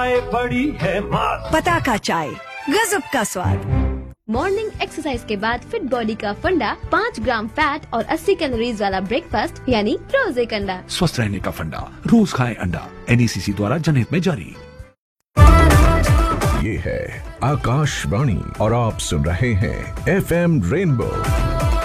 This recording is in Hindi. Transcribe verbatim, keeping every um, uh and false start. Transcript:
बड़ी है मात। पताका चाय, गजब का स्वाद। मॉर्निंग एक्सरसाइज के बाद फिट बॉडी का फंडा, पाँच ग्राम फैट और अस्सी कैलोरीज वाला ब्रेकफास्ट यानी रोज एक अंडा। स्वस्थ रहने का फंडा, रोज खाएं अंडा। एन ई सी सी द्वारा जनहित में जारी। ये है आकाशवाणी और आप सुन रहे हैं एफ एम रेनबो